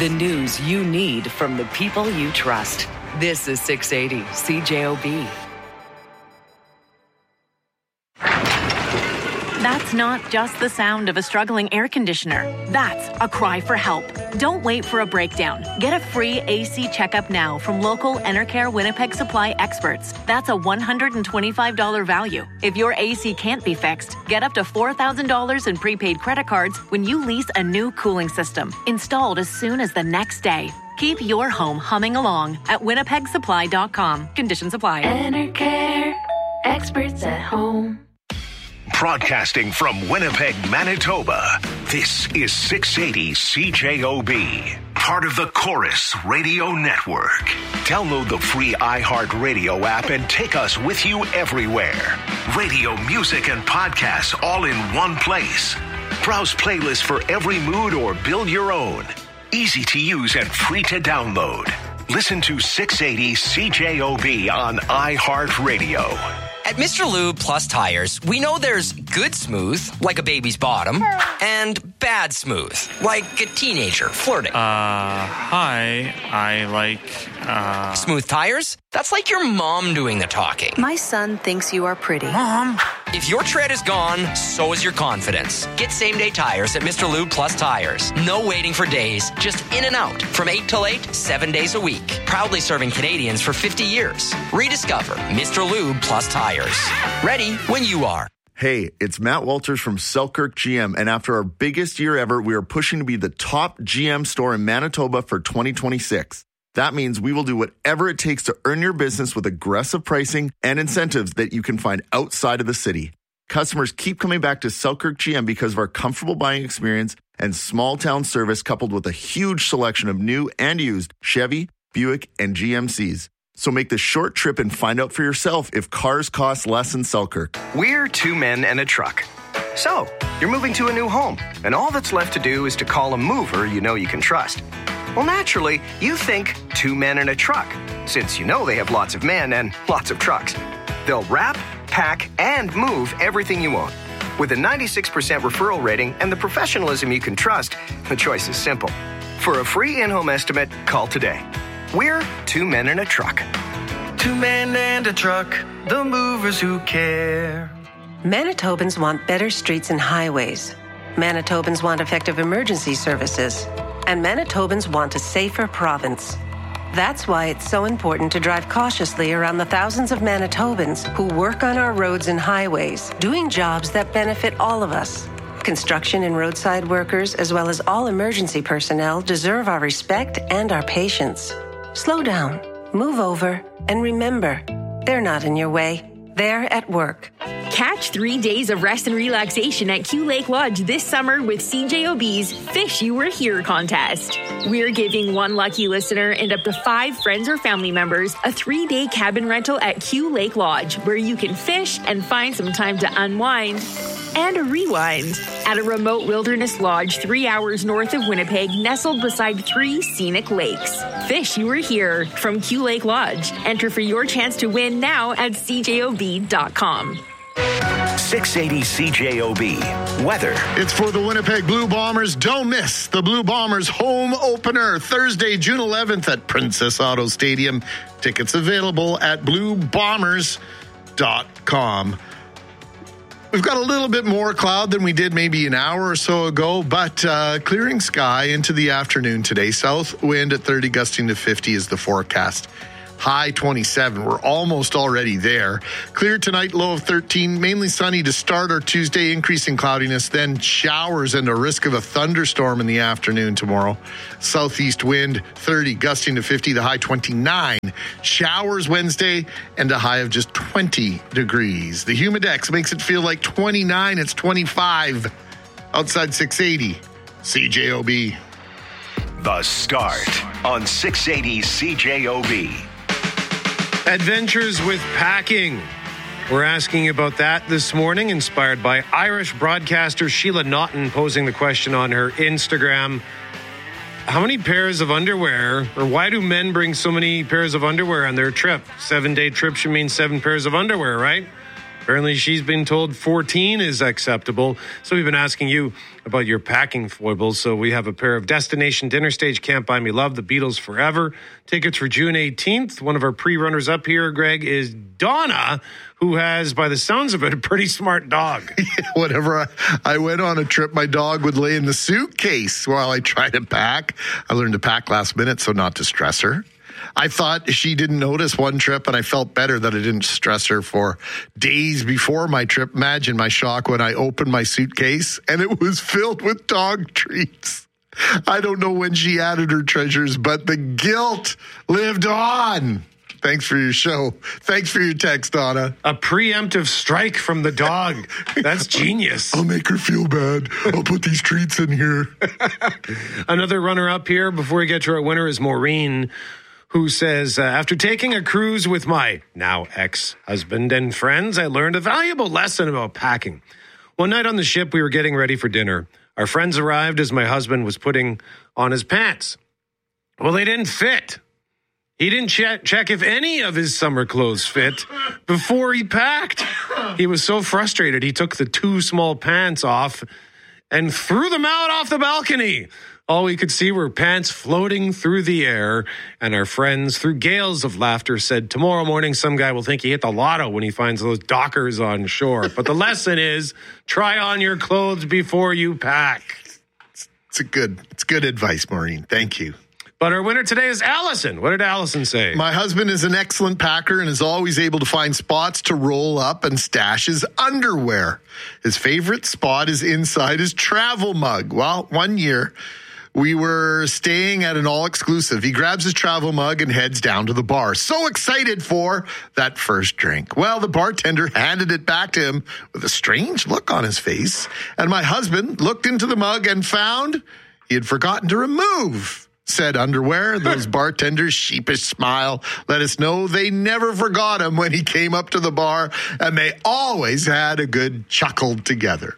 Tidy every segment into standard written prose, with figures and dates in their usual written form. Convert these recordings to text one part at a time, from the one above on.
The news you need from the people you trust. This is 680 CJOB. That's not just the sound of a struggling air conditioner. That's a cry for help. Don't wait for a breakdown. Get a free AC checkup now from local Enercare Winnipeg Supply experts. That's a $125 value. If your AC can't be fixed, get up to $4,000 in prepaid credit cards when you lease a new cooling system, installed as soon as the next day. Keep your home humming along at winnipegsupply.com. Conditions apply. Enercare, experts at home. Broadcasting from Winnipeg, Manitoba, this is 680 CJOB, part of the Chorus Radio Network. Download the free iHeartRadio app and take us with you everywhere. Radio, music, and podcasts all in one place. Browse playlists for every mood or build your own. Easy to use and free to download. Listen to 680 CJOB on iHeartRadio. At Mr. Lube Plus Tires, we know there's good smooth, like a baby's bottom, and bad smooth, like a teenager flirting. Hi, I like, Smooth tires? That's like your mom doing the talking. My son thinks you are pretty. Mom! If your tread is gone, so is your confidence. Get same-day tires at Mr. Lube Plus Tires. No waiting for days, just in and out. From 8 till 8, 7 days a week. Proudly serving Canadians for 50 years. Rediscover Mr. Lube Plus Tires. Ready when you are. Hey, it's Matt Walters from Selkirk GM, and after our biggest year ever, we are pushing to be the top GM store in Manitoba for 2026. That means we will do whatever it takes to earn your business with aggressive pricing and incentives that you can find outside of the city. Customers keep coming back to Selkirk GM because of our comfortable buying experience and small town service, coupled with a huge selection of new and used Chevy, Buick, and GMCs. So make the short trip and find out for yourself if cars cost less in Selkirk. We're two men and a truck. So, you're moving to a new home, and all that's left to do is to call a mover you know you can trust. Well, naturally, you think two men and a truck, since you know they have lots of men and lots of trucks. They'll wrap, pack, and move everything you own. With a 96% referral rating and the professionalism you can trust, the choice is simple. For a free in-home estimate, call today. We're two men and a truck. Two men and a truck, the movers who care. Manitobans want better streets and highways. Manitobans want effective emergency services. And Manitobans want a safer province. That's why it's so important to drive cautiously around the thousands of Manitobans who work on our roads and highways, doing jobs that benefit all of us. Construction and roadside workers, as well as all emergency personnel, deserve our respect and our patience. Slow down, move over, and remember, they're not in your way. They're at work. Catch 3 days of rest and relaxation at Q Lake Lodge this summer with CJOB's Fish You Were Here contest. We're giving one lucky listener and up to 5 friends or family members a 3-day cabin rental at Q Lake Lodge, where you can fish and find some time to unwind and rewind at a remote wilderness lodge 3 hours north of Winnipeg, nestled beside 3 scenic lakes. Fish You Were Here from Q Lake Lodge. Enter for your chance to win now at CJOB.com. 680 CJOB. Weather. It's for the Winnipeg Blue Bombers. Don't miss the Blue Bombers home opener Thursday, June 11th at Princess Auto Stadium. Tickets available at bluebombers.com. We've got a little bit more cloud than we did maybe an hour or so ago, but clearing sky into the afternoon today. South wind at 30, gusting to 50 is the forecast. High 27. We're almost already there. Clear tonight, low of 13. Mainly sunny to start our Tuesday, increasing cloudiness, then showers and a risk of a thunderstorm in the afternoon tomorrow. Southeast wind 30, gusting to 50, the high 29. Showers Wednesday and a high of just 20 degrees. The Humidex makes it feel like 29. It's 25 outside 680. CJOB. The Start on 680 CJOB. Adventures with packing. We're asking about that this morning, inspired by Irish broadcaster Sheila Naughton posing the question on her Instagram. How many pairs of underwear, or why do men bring so many pairs of underwear on their trip? 7-day trip should mean 7 pairs of underwear, right? Apparently, she's been told 14 is acceptable. So we've been asking you about your packing foibles. So we have a pair of Destination Dinner Stage Can't Buy Me Love, The Beatles Forever. Tickets for June 18th. One of our pre-runners up here, Greg, is Donna, who has, by the sounds of it, a pretty smart dog. Whenever I went on a trip, my dog would lay in the suitcase while I tried to pack. I learned to pack last minute so not to stress her. I thought she didn't notice one trip, and I felt better that I didn't stress her for days before my trip. Imagine my shock when I opened my suitcase, and it was filled with dog treats. I don't know when she added her treasures, but the guilt lived on. Thanks for your show. Thanks for your text, Donna. A preemptive strike from the dog. That's genius. I'll make her feel bad. I'll put these treats in here. Another runner-up here before we get to our winner is Maureen, who says, after taking a cruise with my now ex-husband and friends, I learned a valuable lesson about packing. One night on the ship, we were getting ready for dinner. Our friends arrived as my husband was putting on his pants. Well, they didn't fit. He didn't check if any of his summer clothes fit before he packed. He was so frustrated, he took the 2 small pants off and threw them out off the balcony. All we could see were pants floating through the air, and our friends, through gales of laughter, said, tomorrow morning some guy will think he hit the lotto when he finds those dockers on shore. But the lesson is, try on your clothes before you pack. It's good advice, Maureen. Thank you. But our winner today is Allison. What did Allison say? My husband is an excellent packer and is always able to find spots to roll up and stash his underwear. His favorite spot is inside his travel mug. Well, one year we were staying at an all-exclusive. He grabs his travel mug and heads down to the bar. So excited for that first drink. Well, the bartender handed it back to him with a strange look on his face. And my husband looked into the mug and found he had forgotten to remove said underwear. Those bartenders' sheepish smile let us know they never forgot him when he came up to the bar, and they always had a good chuckle together.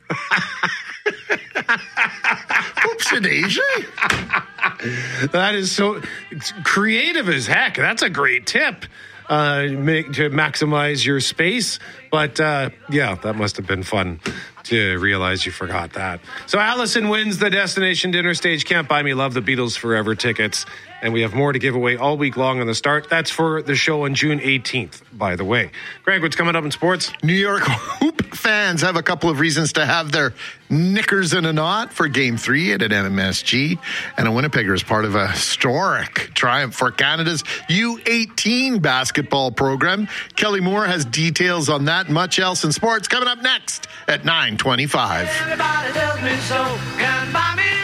Oops-a-daisy. That is so creative as heck. That's a great tip to maximize your space. But yeah, that must have been fun to realize you forgot that. So Allison wins the Destination Dinner Stage Can't Buy Me Love, The Beatles Forever tickets. And we have more to give away all week long on the start. That's for the show on June 18th, by the way. Greg, what's coming up in sports? New York Hoop fans have a couple of reasons to have their knickers in a knot for Game 3 at an MSG. And a Winnipegger is part of a historic triumph for Canada's U18 basketball program. Kelly Moore has details on that and much else in sports coming up next at 9:25. Everybody tells me so, can't buy me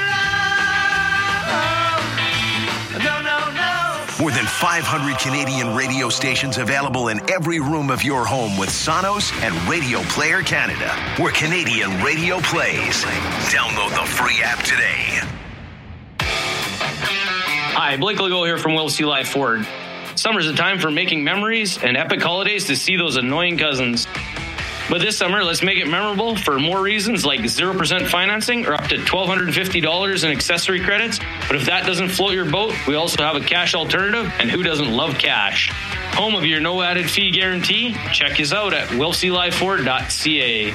love. No. More than 500 Canadian radio stations available in every room of your home with Sonos and Radio Player Canada, where Canadian radio plays. Download the free app today. Hi, Blake Legault here from Will C. Life Ford. Summer's a time for making memories and epic holidays to see those annoying cousins. But this summer, let's make it memorable for more reasons like 0% financing or up to $1,250 in accessory credits. But if that doesn't float your boat, we also have a cash alternative, and who doesn't love cash? Home of your no added fee guarantee? Check us out at willclifeford.ca.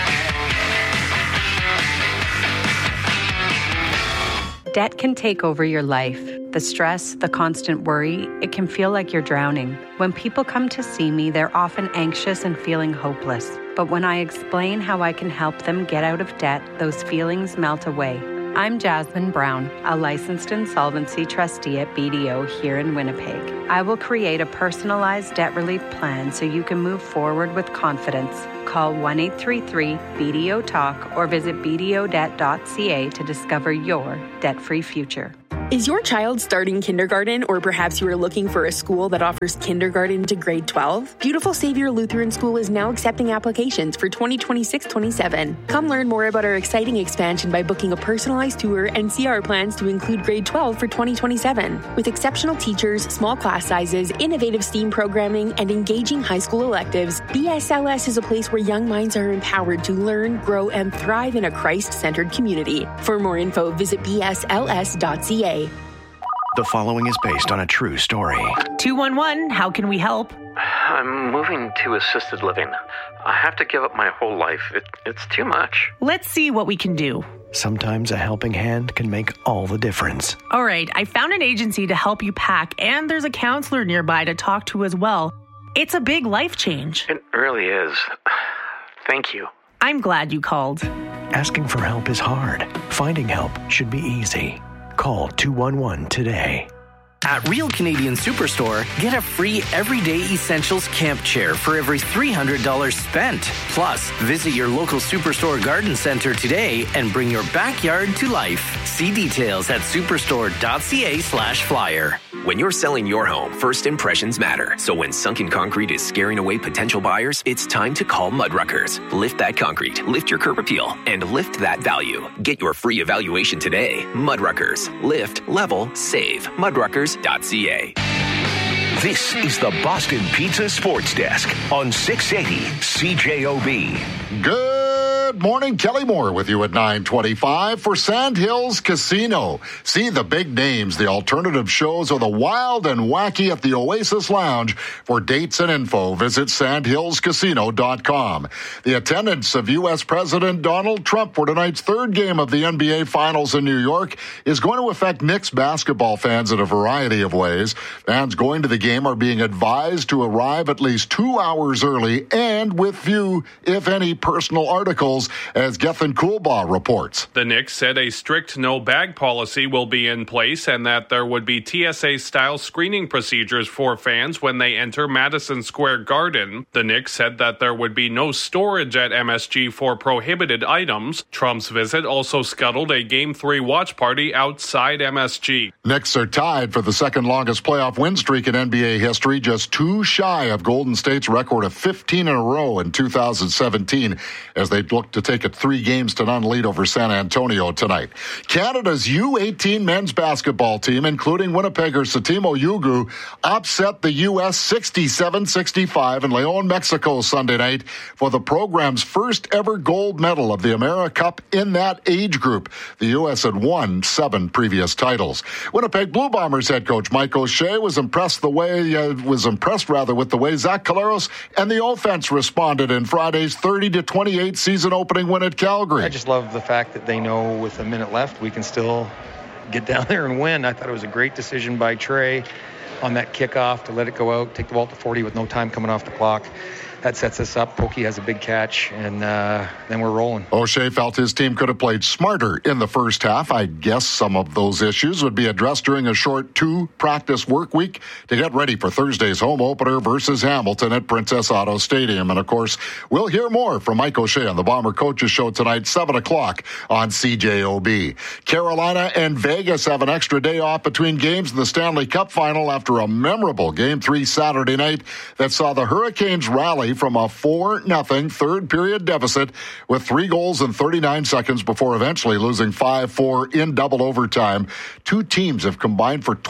Debt can take over your life. The stress, the constant worry, it can feel like you're drowning. When people come to see me, they're often anxious and feeling hopeless. But when I explain how I can help them get out of debt, those feelings melt away. I'm Jasmine Brown, a licensed insolvency trustee at BDO here in Winnipeg. I will create a personalized debt relief plan so you can move forward with confidence. Call 1-833-BDO-TALK or visit bdodebt.ca to discover your debt-free future. Is your child starting kindergarten, or perhaps you are looking for a school that offers kindergarten to grade 12? Beautiful Savior Lutheran School is now accepting applications for 2026-27. Come learn more about our exciting expansion by booking a personalized tour and see our plans to include grade 12 for 2027. With exceptional teachers, small class sizes, innovative STEAM programming, and engaging high school electives, BSLS is a place where young minds are empowered to learn, grow, and thrive in a Christ-centered community. For more info, visit bsls.ca. The following is based on a true story. 211, how can we help? I'm moving to assisted living. I have to give up my whole life. It's too much. Let's see what we can do. Sometimes a helping hand can make all the difference. All right, I found an agency to help you pack, and there's a counselor nearby to talk to as well. It's a big life change. It really is. Thank you. I'm glad you called. Asking for help is hard. Finding help should be easy. Call 211 today. At Real Canadian Superstore, get a free Everyday Essentials camp chair for every $300 spent. Plus, visit your local Superstore garden center today and bring your backyard to life. See details at superstore.ca/flyer. When you're selling your home, first impressions matter. So when sunken concrete is scaring away potential buyers, it's time to call Mudruckers. Lift that concrete, lift your curb appeal, and lift that value. Get your free evaluation today. Mudruckers. Lift, level, save. Mudruckers.ca. This is the Boston Pizza Sports Desk on 680 CJOB. Good morning, Kelly Moore with you at 9:25 for Sandhills Casino. See the big names, the alternative shows, or the wild and wacky at the Oasis Lounge. For dates and info, visit sandhillscasino.com. The attendance of U.S. President Donald Trump for tonight's third game of the NBA Finals in New York is going to affect Knicks basketball fans in a variety of ways. Fans going to the game are being advised to arrive at least 2 hours early and with few, if any, personal articles, as Gethin Coolbaugh reports. The Knicks said a strict no-bag policy will be in place and that there would be TSA-style screening procedures for fans when they enter Madison Square Garden. The Knicks said that there would be no storage at MSG for prohibited items. Trump's visit also scuttled a Game 3 watch party outside MSG. Knicks are tied for the second longest playoff win streak in NBA history, just 2 shy of Golden State's record of 15 in a row in 2017, as they look to take a 3-0 lead over San Antonio tonight. Canada's U18 men's basketball team, including Winnipegger Satimo Yugu, upset the U.S. 67-65 in León, Mexico Sunday night for the program's first ever gold medal of the America Cup in that age group. The U.S. had won 7 previous titles. Winnipeg Blue Bombers head coach Mike O'Shea was impressed with the way Zach Collaros and the offense responded in Friday's 30-28 season opening win at Calgary. I just love the fact that they know with a minute left we can still get down there and win. I thought it was a great decision by Trey on that kickoff to let it go out, take the ball to 40 with no time coming off the clock. That sets us up. Pokey has a big catch, and then we're rolling. O'Shea felt his team could have played smarter in the first half. I guess some of those issues would be addressed during a short 2-practice work week to get ready for Thursday's home opener versus Hamilton at Princess Auto Stadium. And, of course, we'll hear more from Mike O'Shea on the Bomber Coaches Show tonight, 7 o'clock on CJOB. Carolina and Vegas have an extra day off between games in the Stanley Cup final after a memorable Game 3 Saturday night that saw the Hurricanes rally from a 4-0 third-period deficit with 3 goals in 39 seconds before eventually losing 5-4 in double overtime. 2 teams have combined for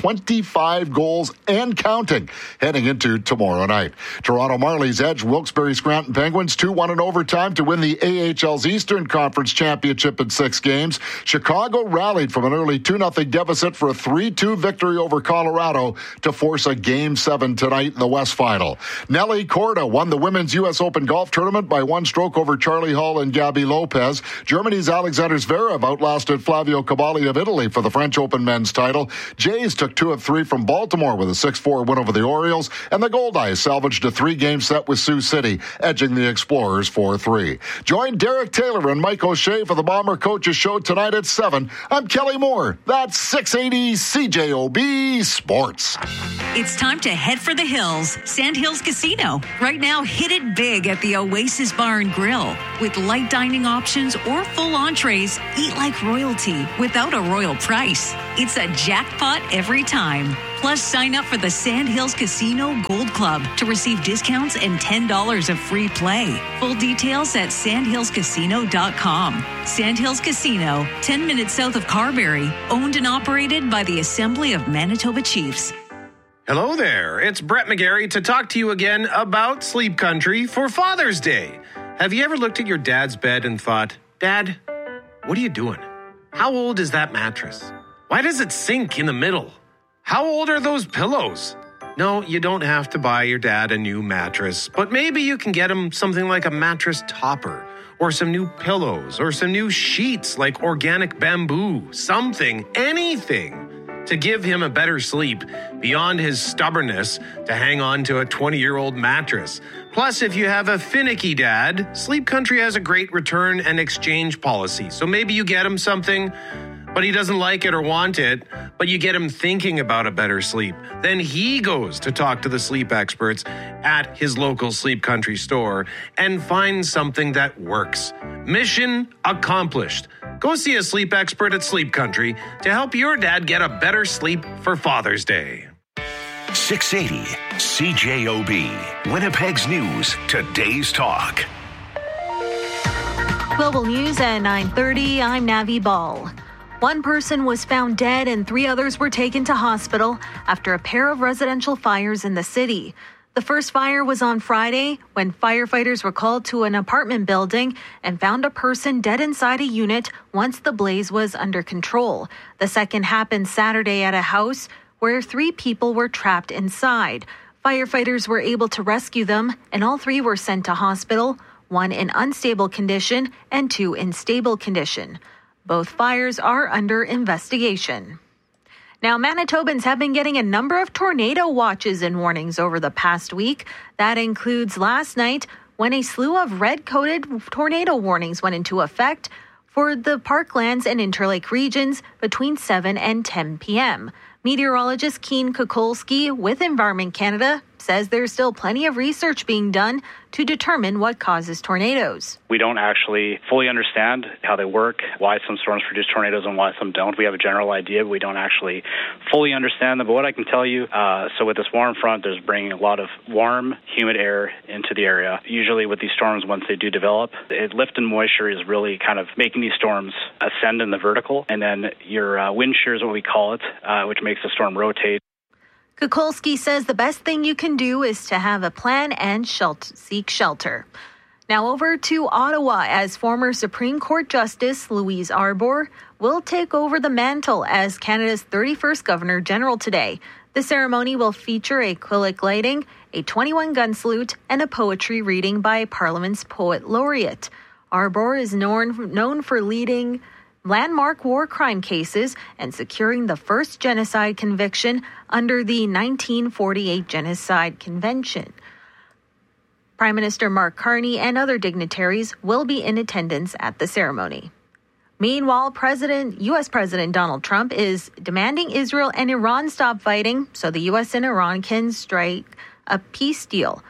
25 goals and counting heading into tomorrow night. Toronto Marlies edged Wilkes-Barre Scranton Penguins 2-1 in overtime to win the AHL's Eastern Conference Championship in 6 games. Chicago rallied from an early 2-0 deficit for a 3-2 victory over Colorado to force a Game 7 tonight in the West Final. Nelly Korda won the Women's U.S. Open Golf Tournament by 1 stroke over Charlie Hall and Gabi Lopez. Germany's Alexander Zverev outlasted Flavio Cavalli of Italy for the French Open men's title. Jays took 2 of 3 from Baltimore with a 6-4 win over the Orioles, and the Goldeyes salvaged a 3-game set with Sioux City, edging the Explorers 4-3. Join Derek Taylor and Mike O'Shea for the Bomber Coaches Show tonight at 7. I'm Kelly Moore. That's 680 CJOB Sports. It's time to head for the hills. Sandhills Casino. Right now, hit it big at the Oasis Bar and Grill. With light dining options or full entrees, eat like royalty without a royal price. It's a jackpot every time. Plus, sign up for the Sandhills Casino Gold Club to receive discounts and $10 of free play. Full details at sandhillscasino.com. Sandhills Casino, 10 minutes south of Carberry, owned and operated by the Assembly of Manitoba Chiefs. Hello there, it's Brett McGarry to talk to you again about Sleep Country for Father's Day. Have you ever looked at your dad's bed and thought, Dad, what are you doing? How old is that mattress? Why does it sink in the middle? How old are those pillows? No, you don't have to buy your dad a new mattress, but maybe you can get him something like a mattress topper, or some new pillows, or some new sheets like organic bamboo, something, anything to give him a better sleep beyond his stubbornness to hang on to a 20-year-old mattress. Plus, if you have a finicky dad, Sleep Country has a great return and exchange policy. So maybe you get him something, but he doesn't like it or want it, but you get him thinking about a better sleep. Then he goes to talk to the sleep experts at his local Sleep Country store and finds something that works. Mission accomplished. Go see a sleep expert at Sleep Country to help your dad get a better sleep for Father's Day. 680 CJOB, Winnipeg's News, Today's Talk. Global News at 9:30, I'm Navi Ball. One person was found dead and 3 others were taken to hospital after a pair of residential fires in the city. The first fire was on Friday when firefighters were called to an apartment building and found a person dead inside a unit once the blaze was under control. The second happened Saturday at a house where 3 people were trapped inside. Firefighters were able to rescue them, and all 3 were sent to hospital, 1 in unstable condition and 2 in stable condition. Both fires are under investigation. Now, Manitobans have been getting a number of tornado watches and warnings over the past week. That includes last night when a slew of red-coded tornado warnings went into effect for the Parklands and Interlake regions between 7 and 10 p.m. Meteorologist Keen Kukulski with Environment Canada says there's still plenty of research being done to determine what causes tornadoes. We don't actually fully understand how they work, why some storms produce tornadoes and why some don't. We have a general idea, but we don't actually fully understand them. But what I can tell you, so with this warm front, there's bringing a lot of warm, humid air into the area. Usually with these storms, once they do develop, lift and moisture is really kind of making these storms ascend in the vertical. And then your wind shear is what we call it, which makes the storm rotate. Kukulski says the best thing you can do is to have a plan and seek shelter. Now over to Ottawa, as former Supreme Court Justice Louise Arbour will take over the mantle as Canada's 31st Governor General today. The ceremony will feature acrylic lighting, a 21-gun salute, and a poetry reading by Parliament's Poet Laureate. Arbour is known for leading landmark war crime cases and securing the first genocide conviction under the 1948 Genocide Convention. Prime Minister Mark Carney and other dignitaries will be in attendance at the ceremony. Meanwhile, U.S. President Donald Trump is demanding Israel and Iran stop fighting so the U.S. and Iran can strike a peace deal.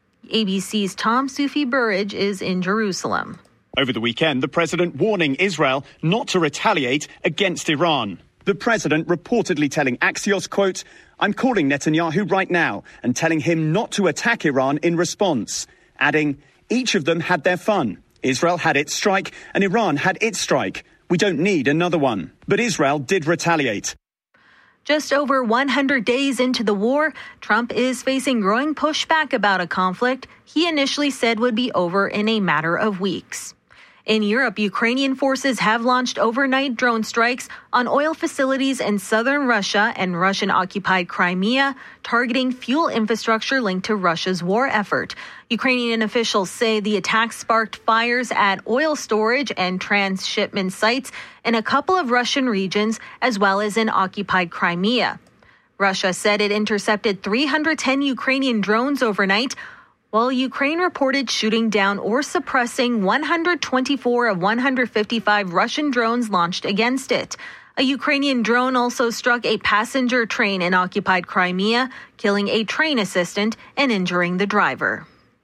ABC's Tom Sufi Burridge is in Jerusalem. Over the weekend, the president warning Israel not to retaliate against Iran. The president reportedly telling Axios, quote, "I'm calling Netanyahu right now and telling him not to attack Iran in response," adding, "Each of them had their fun. Israel had its strike and Iran had its strike. We don't need another one." But Israel did retaliate. Just over 100 days into the war, Trump is facing growing pushback about a conflict he initially said would be over in a matter of weeks. In Europe, Ukrainian forces have launched overnight drone strikes on oil facilities in southern Russia and Russian-occupied Crimea, targeting fuel infrastructure linked to Russia's war effort. Ukrainian officials say the attacks sparked fires at oil storage and transshipment sites in a couple of Russian regions, as well as in occupied Crimea. Russia said it intercepted 310 Ukrainian drones overnight, while Ukraine reported shooting down or suppressing 124 of 155 Russian drones launched against it. A Ukrainian drone also struck a passenger train in occupied Crimea, killing a train assistant and injuring the driver.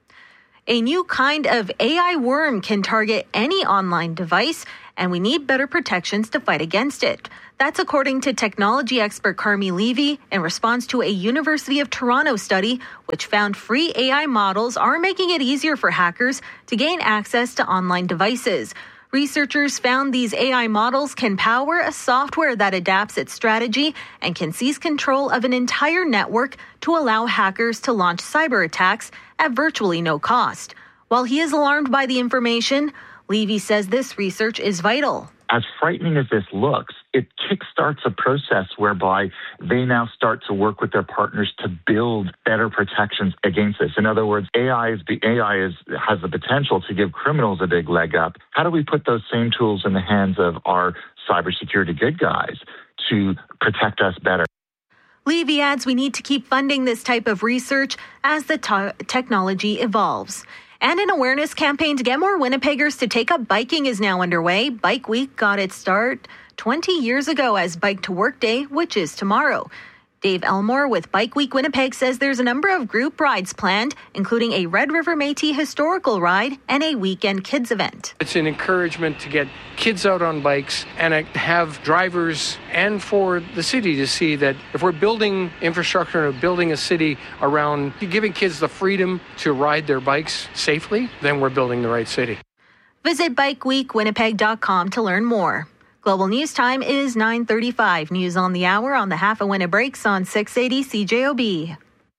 A new kind of AI worm can target any online device, and we need better protections to fight against it. That's according to technology expert Carmi Levy in response to a University of Toronto study, which found free AI models are making it easier for hackers to gain access to online devices. Researchers found these AI models can power a software that adapts its strategy and can seize control of an entire network to allow hackers to launch cyber attacks at virtually no cost. While he is alarmed by the information, Levy says this research is vital. as frightening as this looks, it kickstarts a process whereby they now start to work with their partners to build better protections against this. In other words, AI has the potential to give criminals a big leg up. How do we put those same tools in the hands of our cybersecurity good guys to protect us better? Levy adds we need to keep funding this type of research as the technology evolves. And an awareness campaign to get more Winnipeggers to take up biking is now underway. Bike Week got its start 20 years ago as Bike to Work Day, which is tomorrow. Dave Elmore with Bike Week Winnipeg says there's a number of group rides planned, including a Red River Métis historical ride and a weekend kids event. It's an encouragement to get kids out on bikes and have drivers and for the city to see that if we're building infrastructure and building a city around giving kids the freedom to ride their bikes safely, then we're building the right city. Visit bikeweekwinnipeg.com to learn more. Global News Time is 9:35. News on the hour on the Half a Winnie breaks on 680 CJOB.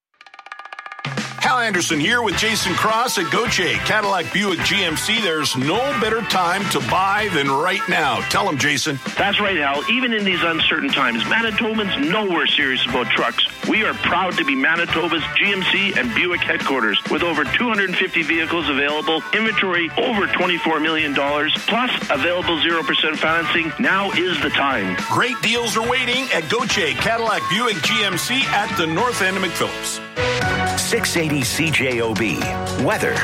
Hal Anderson here with Jason Cross at Gauthier Cadillac Buick GMC. There's no better time to buy than right now. Tell them, Jason. That's right, Hal. Even in these uncertain times, Manitobans know we're serious about trucks. We are proud to be Manitoba's GMC and Buick headquarters with over 250 vehicles available, inventory over $24 million, plus available 0% financing. Now is the time. Great deals are waiting at Gauthier Cadillac Buick GMC at the north end of McPhillips. 680 CJOB. Weather.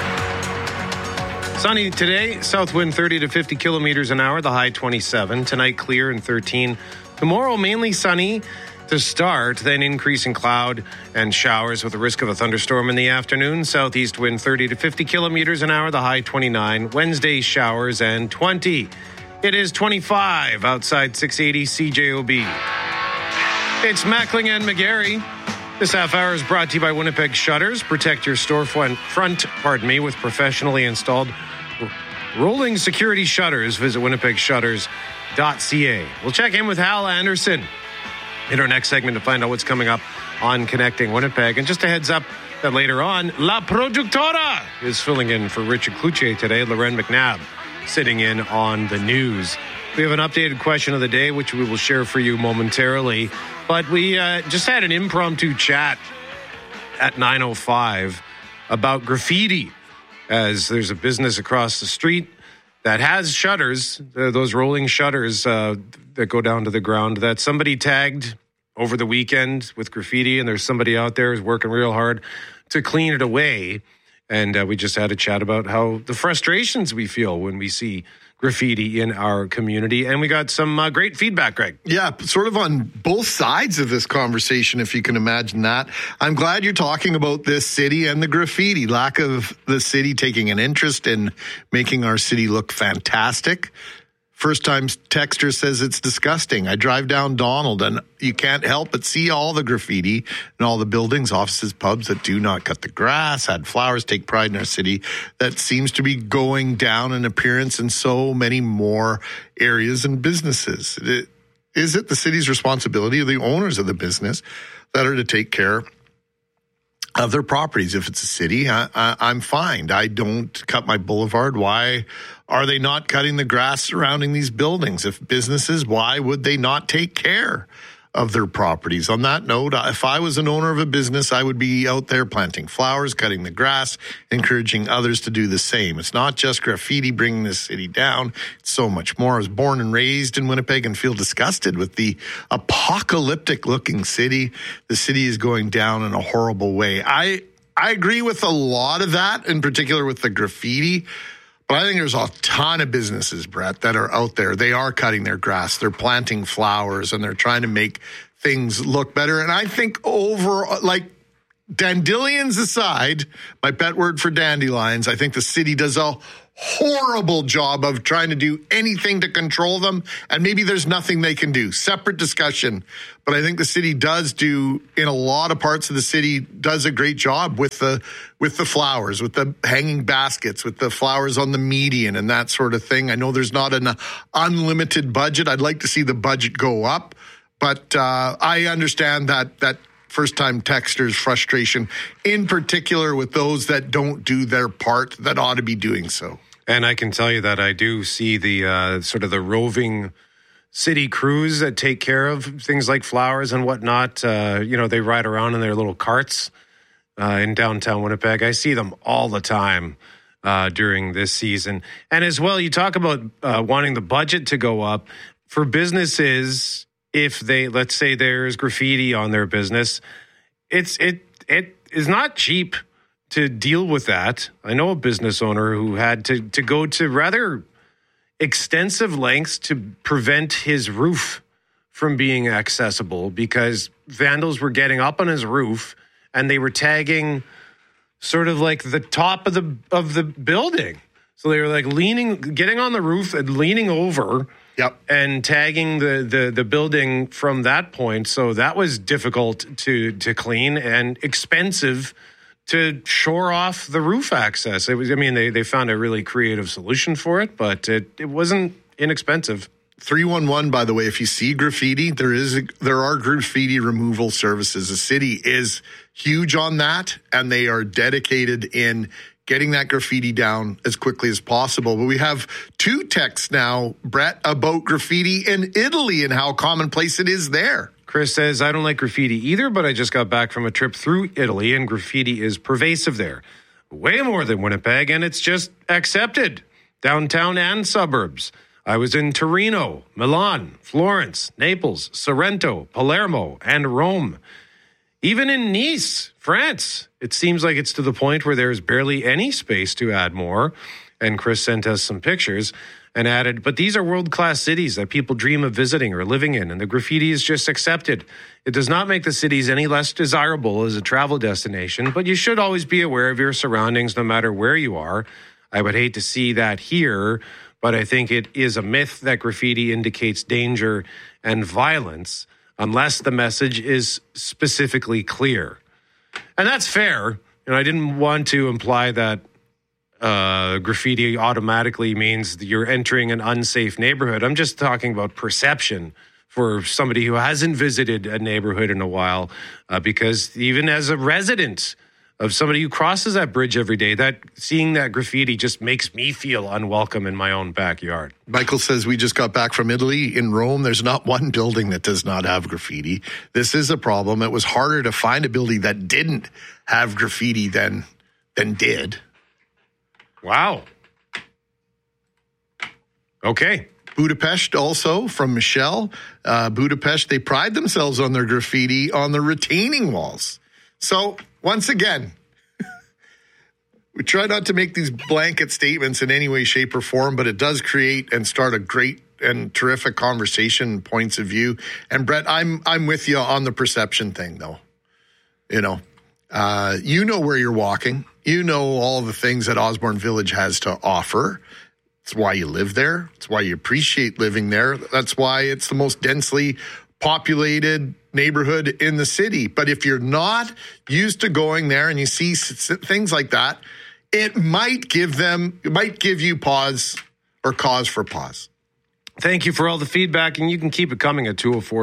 Sunny today, south wind 30 to 50 kilometers an hour, the high 27. Tonight, clear and 13. Tomorrow, mainly sunny to start, then increasing cloud and showers with the risk of a thunderstorm in the afternoon. Southeast wind 30 to 50 kilometers an hour, the high 29. Wednesday, showers and 20. It is 25 outside 680 CJOB. It's Mackling and McGarry. This half hour is brought to you by Winnipeg Shutters. Protect your storefront with professionally installed rolling security shutters. Visit winnipegshutters.ca. We'll check in with Hal Anderson in our next segment to find out what's coming up on Connecting Winnipeg. And just a heads up that later on, La Productora is filling in for Richard Cloutier today. Loren McNabb sitting in on the news. We have an updated question of the day, which we will share for you momentarily. But we just had an impromptu chat at 9:05 about graffiti, as there's a business across the street that has shutters, those rolling shutters that go down to the ground, that somebody tagged over the weekend with graffiti, and there's somebody out there who's working real hard to clean it away. And we just had a chat about how the frustrations we feel when we see graffiti in our community. And we got some great feedback, Greg. Yeah, sort of on both sides of this conversation, if you can imagine that. I'm glad you're talking about this city and the graffiti. Lack of the city taking an interest in making our city look fantastic. First time texter says it's disgusting. I drive down Donald and you can't help but see all the graffiti and all the buildings, offices, pubs that do not cut the grass, add flowers, take pride in our city. That seems to be going down in appearance in so many more areas and businesses. Is it the city's responsibility, or the owners of the business, that are to take care of their properties? If it's a city, I'm fine. I don't cut my boulevard. Why are they not cutting the grass surrounding these buildings? If businesses, why would they not take care of their properties? On that note, if I was an owner of a business, I would be out there planting flowers, cutting the grass, encouraging others to do the same. It's not just graffiti bringing this city down. It's so much more. I was born and raised in Winnipeg and feel disgusted with the apocalyptic looking city. The city is going down in a horrible way. I agree with a lot of that, in particular with the graffiti. But I think there's a ton of businesses, Brett, that are out there. They are cutting their grass. They're planting flowers, and they're trying to make things look better. And I think dandelions aside, my pet word for dandelions, I think the city does a horrible job of trying to do anything to control them. And maybe there's nothing they can do. Separate discussion. But I think the city does do, in a lot of parts of the city, does a great job with the flowers, with the hanging baskets, with the flowers on the median and that sort of thing. I know there's not an unlimited budget. I'd like to see the budget go up. But I understand that first-time texters' frustration, in particular with those that don't do their part that ought to be doing so. And I can tell you that I do see the sort of the roving city crews that take care of things like flowers and whatnot. They ride around in their little carts in downtown Winnipeg. I see them all the time during this season. And as well, you talk about wanting the budget to go up for businesses. If they, let's say there's graffiti on their business, it is not cheap to deal with that. I know a business owner who had to go to rather extensive lengths to prevent his roof from being accessible because vandals were getting up on his roof and they were tagging sort of like the top of the building. So they were like getting on the roof and leaning over. Yep. And tagging the building from that point. So that was difficult to clean and expensive to shore off the roof access. They found a really creative solution for it, but it wasn't inexpensive. 311, by the way, if you see graffiti, there are graffiti removal services. The city is huge on that, and they are dedicated in getting that graffiti down as quickly as possible. But we have 2 texts now, Brett, about graffiti in Italy and how commonplace it is there. Chris says, I don't like graffiti either, but I just got back from a trip through Italy, and graffiti is pervasive there. Way more than Winnipeg, and it's just accepted. Downtown and suburbs. I was in Torino, Milan, Florence, Naples, Sorrento, Palermo, and Rome. Even in Nice, France, it seems like it's to the point where there's barely any space to add more. And Chris sent us some pictures and added, but these are world-class cities that people dream of visiting or living in, and the graffiti is just accepted. It does not make the cities any less desirable as a travel destination, but you should always be aware of your surroundings no matter where you are. I would hate to see that here, but I think it is a myth that graffiti indicates danger and violence unless the message is specifically clear. And that's fair. I didn't want to imply that graffiti automatically means that you're entering an unsafe neighborhood. I'm just talking about perception for somebody who hasn't visited a neighborhood in a while, because even as a resident of somebody who crosses that bridge every day, that seeing that graffiti just makes me feel unwelcome in my own backyard. Michael says, we just got back from Italy. In Rome, there's not one building that does not have graffiti. This is a problem. It was harder to find a building that didn't have graffiti than did. Wow. Okay. Budapest also, from Michelle. Budapest, they pride themselves on their graffiti on the retaining walls. So, once again, we try not to make these blanket statements in any way, shape, or form, but it does create and start a great and terrific conversation, points of view. And Brett, I'm with you on the perception thing, though. You know where you're walking. You know all the things that Osborne Village has to offer. It's why you live there. It's why you appreciate living there. That's why it's the most densely populated neighborhood in the city. But if you're not used to going there and you see things like that, it might give you pause or cause for pause. Thank you for all the feedback, and you can keep it coming at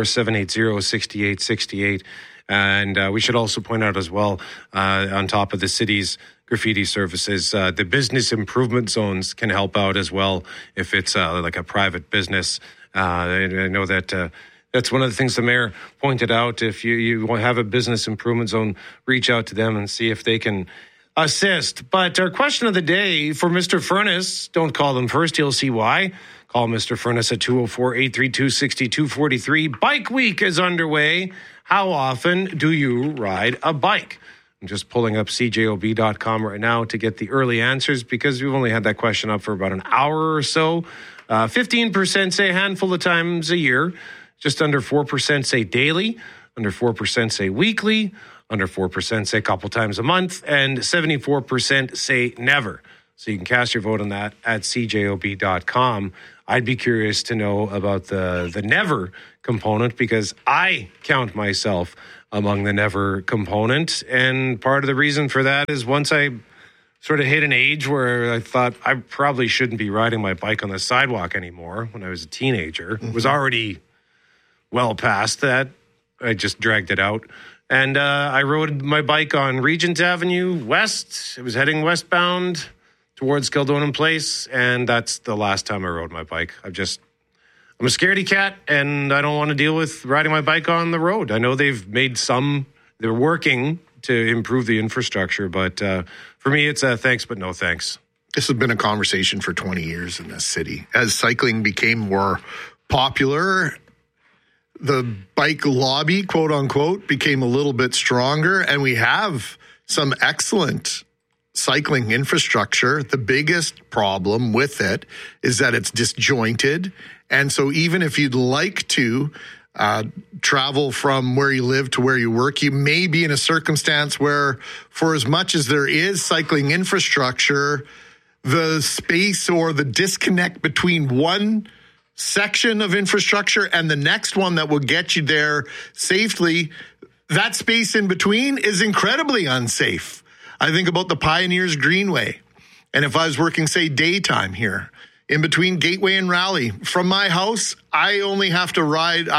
204-780-6868. And we should also point out as well, on top of the city's graffiti services, the business improvement zones can help out as well if it's like a private business. I know that that's one of the things the mayor pointed out. If you have a business improvement zone, reach out to them and see if they can assist. But our question of the day for Mr. Furnace, don't call them first, you'll see why. Call Mr. Furnace at 204-832-6243. Bike Week is underway. How often do you ride a bike? I'm just pulling up cjob.com right now to get the early answers because we've only had that question up for about an hour or so. 15% say a handful of times a year. Just under 4% say daily. Under 4% say weekly. Under 4% say a couple times a month. And 74% say never. So you can cast your vote on that at cjob.com. I'd be curious to know about the never component because I count myself among the never component. And part of the reason for that is once I sort of hit an age where I thought I probably shouldn't be riding my bike on the sidewalk anymore when I was a teenager. It was already well past that. I just dragged it out. And I rode my bike on Regent Avenue West. It was heading westbound towards Kildonan Place, and that's the last time I rode my bike. I'm a scaredy cat, and I don't want to deal with riding my bike on the road. I know they're working to improve the infrastructure, but for me, it's a thanks but no thanks. This has been a conversation for 20 years in this city. As cycling became more popular, the bike lobby, quote unquote, became a little bit stronger, and we have some excellent cycling infrastructure. The biggest problem with it is that it's disjointed. And so even if you'd like to travel from where you live to where you work, you may be in a circumstance where, for as much as there is cycling infrastructure, the space or the disconnect between one section of infrastructure and the next one that will get you there safely, that space in between is incredibly unsafe. I think about the Pioneers Greenway. And if I was working, say, daytime here, in between Gateway and Raleigh, from my house, I would only have to ride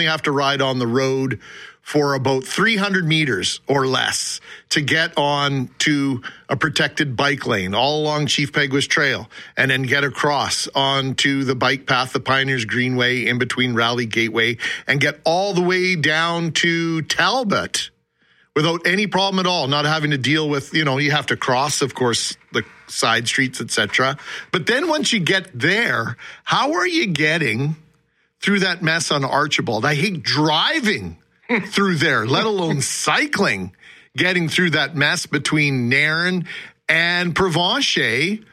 on the road for about 300 meters or less to get on to a protected bike lane all along Chief Peguis Trail, and then get across onto the bike path, the Pioneers Greenway, in between Raleigh Gateway, and get all the way down to Talbot without any problem at all, not having to deal with, you have to cross, of course, the side streets, etc. But then once you get there, how are you getting through that mess on Archibald? I hate driving through there, let alone cycling, getting through that mess between Nairn and Provencher.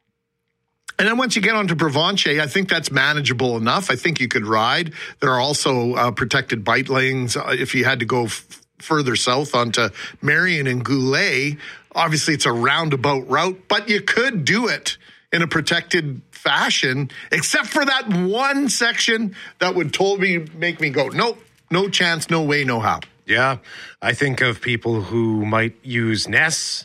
And then once you get onto Provencher, I think that's manageable enough. I think you could ride. There are also protected bike lanes if you had to go further south onto Marion and Goulet. Obviously, it's a roundabout route, but you could do it in a protected fashion, except for that one section that would make me go, nope, no chance, no way, no how. Yeah, I think of people who might use Ness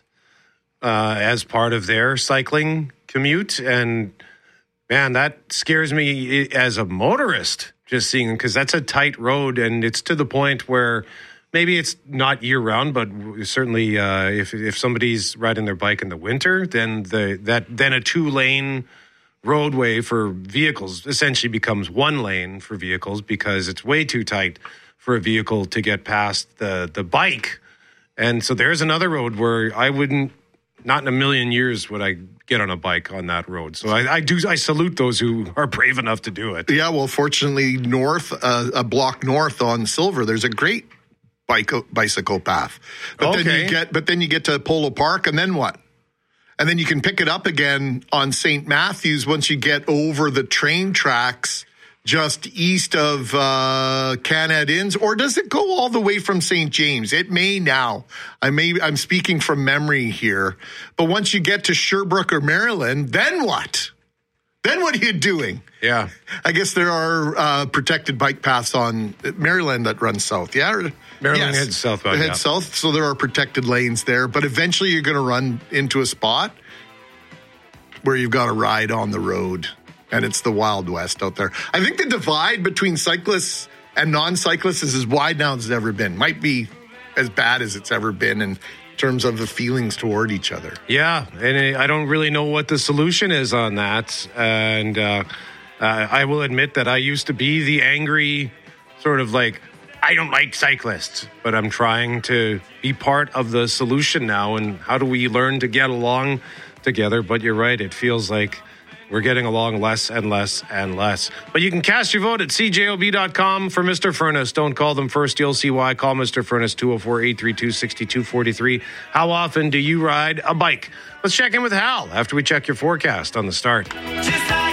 as part of their cycling commute, and man, that scares me as a motorist, just seeing, because that's a tight road, and it's to the point where maybe it's not year-round, but certainly if somebody's riding their bike in the winter, then then a two-lane roadway for vehicles essentially becomes one lane for vehicles, because it's way too tight for a vehicle to get past the bike. And so there's another road where not in a million years would I get on a bike on that road. So I salute those who are brave enough to do it. Yeah, well, fortunately, a block north on Silver, there's a great bicycle path. But then you get to Polo Park, and then what? And then you can pick it up again on St. Matthews once you get over the train tracks just east of Canad Inns, or does it go all the way from St. James? It may now. I'm speaking from memory here. But once you get to Sherbrooke or Maryland, then what? Then what are you doing? Yeah. I guess there are protected bike paths on Maryland that run south. Yeah? Maryland heads southbound. Heads south, so there are protected lanes there. But eventually you're going to run into a spot where you've got to ride on the road. And it's the Wild West out there. I think the divide between cyclists and non-cyclists is as wide now as it's ever been. Might be as bad as it's ever been in terms of the feelings toward each other. Yeah, and I don't really know what the solution is on that. And I will admit that I used to be the angry sort of like, I don't like cyclists, but I'm trying to be part of the solution now. And how do we learn to get along together? But you're right, it feels like we're getting along less and less and less. But you can cast your vote at cjob.com for Mr. Furnace. Don't call them first. You'll see why. Call Mr. Furnace, 204-832-6243. How often do you ride a bike? Let's check in with Hal after we check your forecast on the start.